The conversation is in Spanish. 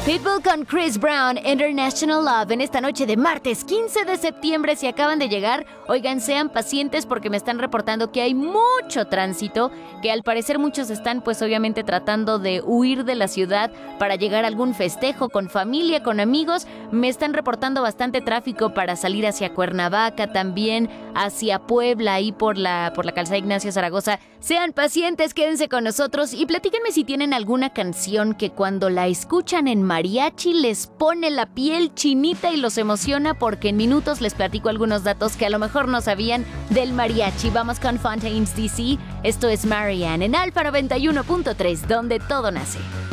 Pitbull con Chris Brown, International Love, en esta noche de martes 15 de septiembre. Si acaban de llegar, oigan, sean pacientes porque me están reportando que hay mucho tránsito, que al parecer muchos están pues obviamente tratando de huir de la ciudad para llegar a algún festejo con familia, con amigos. Me están reportando bastante tráfico para salir hacia Cuernavaca, también hacia Puebla, ahí por la calzada Ignacio Zaragoza. Sean pacientes, quédense con nosotros y platíquenme si tienen alguna canción que cuando la escuchan en mariachi les pone la piel chinita y los emociona, porque en minutos les platico algunos datos que a lo mejor no sabían del mariachi. Vamos con Fontaines DC. Esto es Marianne en Alfa 91.3, donde todo nace.